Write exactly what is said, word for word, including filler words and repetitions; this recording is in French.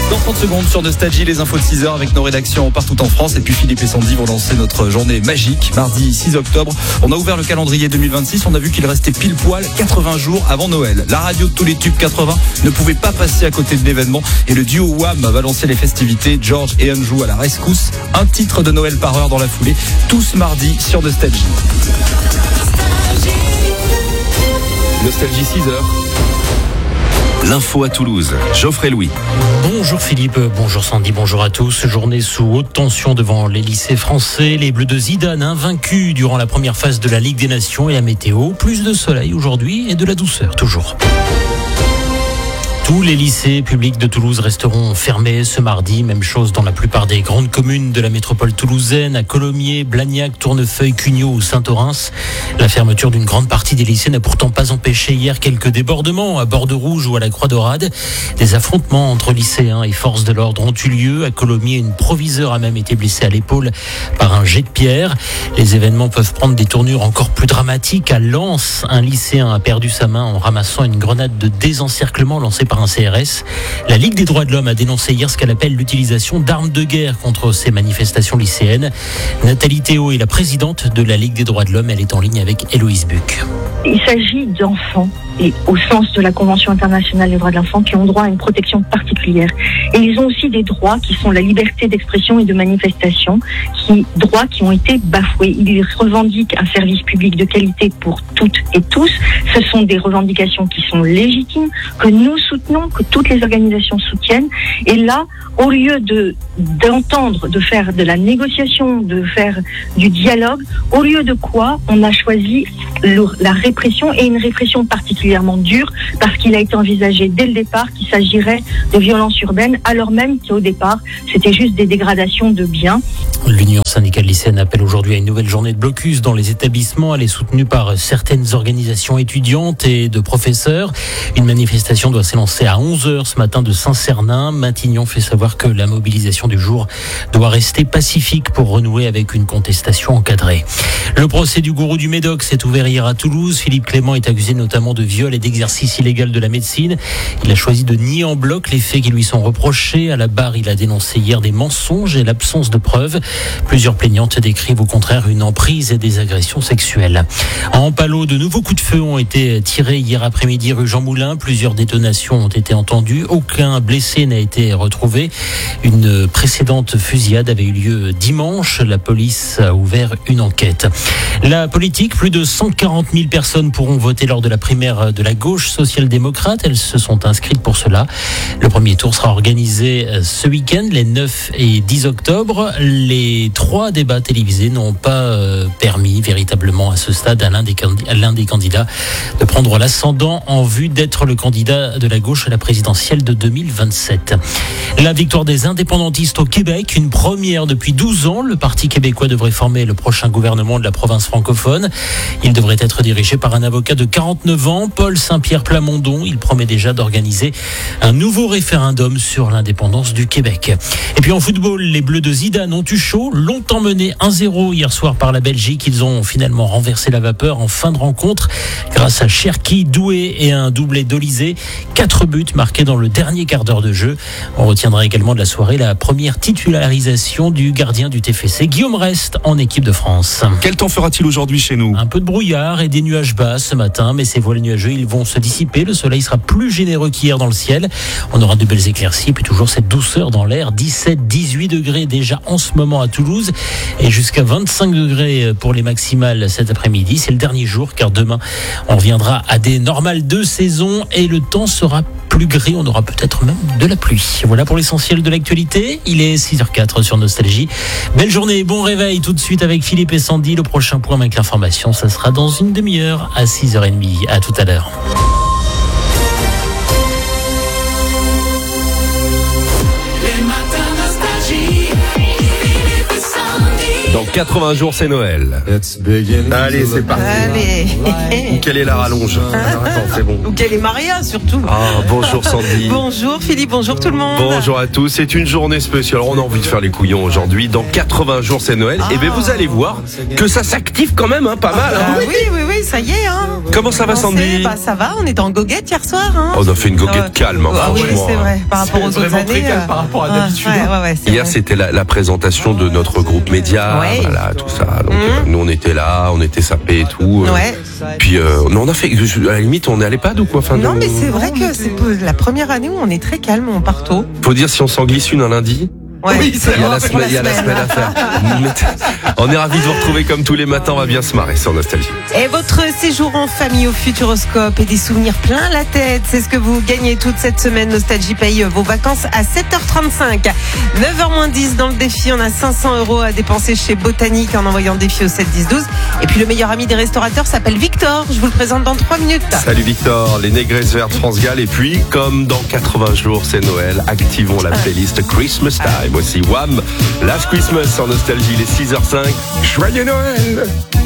Dans trente secondes sur Nostalgie, les infos de six heures avec nos rédactions partout en France. Et puis Philippe et Sandy vont lancer notre journée magique. Mardi six octobre, on a ouvert le calendrier deux mille vingt-six. On a vu qu'il restait pile poil quatre-vingts jours avant Noël. La radio de tous les tubes quatre-vingts ne pouvait pas passer à côté de l'événement. Et le duo Wham va lancer les festivités. George et Anjou à la rescousse. Un titre de Noël par heure dans la foulée. Tous mardi sur Nostalgie. Nostalgie six heures. L'info à Toulouse, Geoffrey Louis. Bonjour Philippe, bonjour Sandy, bonjour à tous. Journée sous haute tension devant les lycées français. Les Bleus de Zidane invaincus durant la première phase de la Ligue des Nations et la météo. Plus de soleil aujourd'hui et de la douceur toujours. Tous les lycées publics de Toulouse resteront fermés ce mardi. Même chose dans la plupart des grandes communes de la métropole toulousaine, à Colomiers, Blagnac, Tournefeuille, Cugnot ou Saint-Orens. La fermeture d'une grande partie des lycées n'a pourtant pas empêché hier quelques débordements à Borderouge ou à la Croix-Dorade. Des affrontements entre lycéens et forces de l'ordre ont eu lieu. À Colomiers, une proviseure a même été blessée à l'épaule par un jet de pierre. Les événements peuvent prendre des tournures encore plus dramatiques. À Lens, un lycéen a perdu sa main en ramassant une grenade de désencerclement lancée par un C R S. La Ligue des droits de l'homme a dénoncé hier ce qu'elle appelle l'utilisation d'armes de guerre contre ces manifestations lycéennes. Nathalie Théo est la présidente de la Ligue des droits de l'homme. Elle est en ligne avec Héloïse Buc. Il s'agit d'enfants et au sens de la Convention internationale des droits de l'enfant qui ont droit à une protection particulière. Et ils ont aussi des droits qui sont la liberté d'expression et de manifestation, qui, droits qui ont été bafoués. Ils revendiquent un service public de qualité pour toutes et tous. Ce sont des revendications qui sont légitimes, que nous soutenons, que toutes les organisations soutiennent. Et là, au lieu de d'entendre, de faire de la négociation, de faire du dialogue, au lieu de quoi on a choisi le, la répression et une répression particulièrement dure parce qu'il a été envisagé dès le départ qu'il s'agirait de violences urbaines alors même qu'au départ c'était juste des dégradations de biens. L'Union syndicale lycéenne appelle aujourd'hui à une nouvelle journée de blocus dans les établissements. Elle est soutenue par certaines organisations étudiantes et de professeurs. Une manifestation doit s'élancer à onze heures ce matin de Saint-Cernin. Matignon fait savoir que la mobilisation du jour doit rester pacifique pour renouer avec une contestation encadrée. Le procès du gourou du Médoc s'est ouvert hier à Toulouse. Philippe Clément est accusé notamment de viol et d'exercice illégal de la médecine. Il a choisi de nier en bloc les faits qui lui sont reprochés. À la barre, il a dénoncé hier des mensonges et l'absence de preuves. Plusieurs plaignantes décrivent au contraire une emprise et des agressions sexuelles. En Palo, de nouveaux coups de feu ont été tirés hier après-midi rue Jean Moulin. Plusieurs détonations ont été entendues. Aucun blessé n'a été retrouvé. Une précédente fusillade avait eu lieu dimanche. La police a ouvert une enquête. La politique, plus de cent quarante mille personnes pourront voter lors de la primaire de la gauche social-démocrate. Elles se sont inscrites pour cela. Le premier tour sera organisé ce week-end, les neuf et dix octobre. Les trois débats télévisés n'ont pas permis véritablement à ce stade à l'un des, à l'un des candidats de prendre l'ascendant en vue d'être le candidat de la gauche à la présidentielle de deux mille vingt-sept. La victoire des indépendantistes au Québec, une première depuis douze ans. Le Parti québécois devrait former le prochain gouvernement de la province francophone. Il devrait être dirigé par un avocat de quarante-neuf ans, Paul Saint-Pierre Plamondon. Il promet déjà d'organiser un nouveau référendum sur l'indépendance du Québec. Et puis en football, les Bleus de Zidane ont eu chaud, longtemps menés un zéro hier soir par la Belgique. Ils ont finalement renversé la vapeur en fin de rencontre grâce à Cherki, Doué et un doublé d'Olysée. Quatre buts marqués dans le dernier quart d'heure de jeu. On retiendra également de la soirée la première titularisation du gardien du T F C, Guillaume Rest, en équipe de France. Quel temps fera-t-il aujourd'hui chez nous ? Un peu de brouillard et des nuages bas ce matin, mais ces voiles nuageux, ils vont se dissiper. Le soleil sera plus généreux qu'hier dans le ciel. On aura de belles éclaircies, puis toujours cette douceur dans l'air. dix-sept, dix-huit degrés déjà en ce moment à Toulouse et jusqu'à vingt-cinq degrés pour les maximales cet après-midi. C'est le dernier jour car demain, on reviendra à des normales de saison et le temps sera plus gris. On aura peut-être même de la pluie. Voilà pour l'essentiel de l'actualité. Il est six heures quatre sur Nostalgie. Belle journée, bon réveil tout de suite avec Philippe et Sandy. Le prochain point avec l'information, ça sera dans une demi-heure à six heures trente. À tout à l'heure. Dans quatre-vingts jours, c'est Noël. Allez, c'est parti. Allez. Ou quelle est la rallonge? Alors, attends, c'est bon. Ou quelle est Maria, surtout. Ah, bonjour Sandy. Bonjour Philippe, bonjour tout le monde. Bonjour à tous, c'est une journée spéciale. On a envie de faire les couillons aujourd'hui. Dans quatre-vingts jours, c'est Noël. Ah. Et bien, vous allez voir que ça s'active quand même, hein, pas mal. Hein. Ah, oui, oui, oui, ça y est. Hein. Comment ça va, Sandy? Bah, ça va, on est en goguette hier soir. Hein. On a fait une goguette calme, hein, Ah oui, franchement. c'est vrai, par rapport aux C'est autres vraiment années. très calme euh, par rapport à ouais, d'habitude. ouais, ouais, ouais, c'est Hier, vrai. c'était la, la présentation de notre groupe média, Ouais. voilà, tout ça. Donc, Mmh. euh, nous, on était là, on était sapés et tout. euh, Ouais. Puis, euh, non, on a fait, à la limite, on est à l'EHPAD ou quoi? Enfin, Non, nous- mais c'est vrai que c'est la première année où on est très calme, on part tôt. Faut dire si on s'en glisse une un lundi. Ouais. Oui, c'est Il y a la vrai. semaine, il y a la semaine à faire. Mais t- On est ravis de vous retrouver comme tous les matins. On va bien se marrer sur Nostalgie. Et votre séjour en famille au Futuroscope et des souvenirs plein la tête, c'est ce que vous gagnez toute cette semaine. Nostalgie paye vos vacances à sept heures trente-cinq. neuf heures moins dix dans le défi, on a cinq cents euros à dépenser chez Botanique en envoyant le défi au sept dix douze. Et puis le meilleur ami des restaurateurs s'appelle Victor. Je vous le présente dans trois minutes. Salut Victor, les négresses vertes France Gall. Et puis, comme dans quatre-vingts jours, c'est Noël, activons la playlist Christmas Time. Aussi Wham! Last Christmas en Nostalgie, les six heures cinq. Joyeux Noël!